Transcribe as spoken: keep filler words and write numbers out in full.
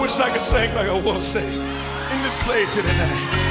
wish I could sing like I want to sing in this place here tonight.